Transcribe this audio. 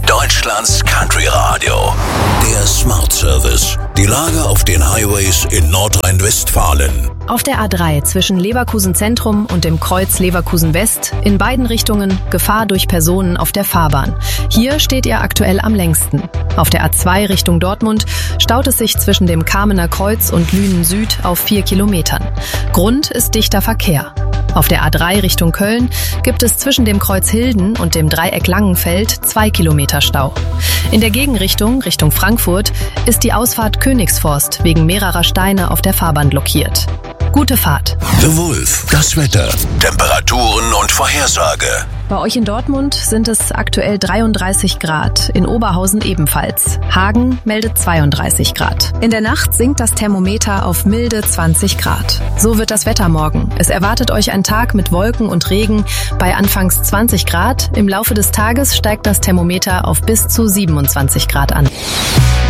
Deutschlands Country Radio. Der Smart Service. Die Lage auf den Highways in Nordrhein-Westfalen. Auf der A3 zwischen Leverkusen Zentrum und dem Kreuz Leverkusen West in beiden Richtungen Gefahr durch Personen auf der Fahrbahn. Hier steht ihr aktuell am längsten. Auf der A2 Richtung Dortmund staut es sich zwischen dem Kamener Kreuz und Lünen Süd auf 4 Kilometern. Grund ist dichter Verkehr. Auf der A3 Richtung Köln gibt es zwischen dem Kreuz Hilden und dem Dreieck Langenfeld 2 Kilometer Stau. In der Gegenrichtung, Richtung Frankfurt, ist die Ausfahrt Königsforst wegen mehrerer Steine auf der Fahrbahn blockiert. Gute Fahrt. The Wolf, das Wetter, Temperaturen und Vorhersage. Bei euch in Dortmund sind es aktuell 33 Grad, in Oberhausen ebenfalls. Hagen meldet 32 Grad. In der Nacht sinkt das Thermometer auf milde 20 Grad. So wird das Wetter morgen. Es erwartet euch ein Tag mit Wolken und Regen bei anfangs 20 Grad. Im Laufe des Tages steigt das Thermometer auf bis zu 27 Grad an.